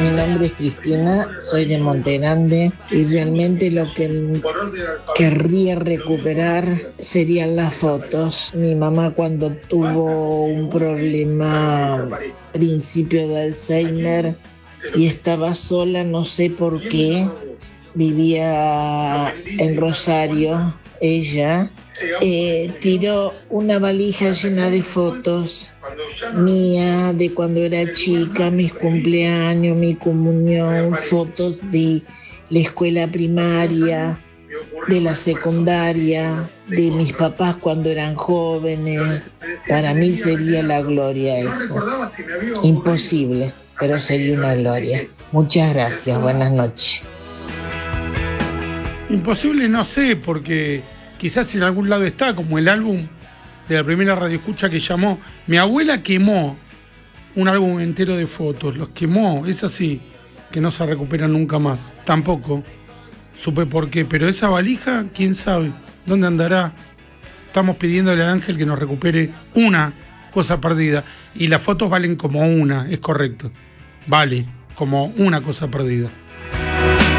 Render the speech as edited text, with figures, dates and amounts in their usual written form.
Mi nombre es Cristina, soy de Montegrande y realmente lo que querría recuperar serían las fotos. Mi mamá cuando tuvo un problema principio de Alzheimer y estaba sola, no sé por qué, vivía en Rosario, ella. Tiró una valija llena de fotos mía de cuando era chica, mis cumpleaños, mi comunión, fotos de la escuela primaria, de la secundaria, de mis papás cuando eran jóvenes. Para mí sería la gloria eso. Imposible, pero sería una gloria. Muchas gracias, buenas noches. Imposible no sé, porque quizás en algún lado está, como el álbum de la primera radioescucha que llamó. Mi abuela quemó un álbum entero de fotos, los quemó, es así, que no se recuperan nunca más. Tampoco supe por qué, pero esa valija, quién sabe, ¿dónde andará? Estamos pidiéndole al ángel que nos recupere una cosa perdida, y las fotos valen como una, es correcto, vale como una cosa perdida.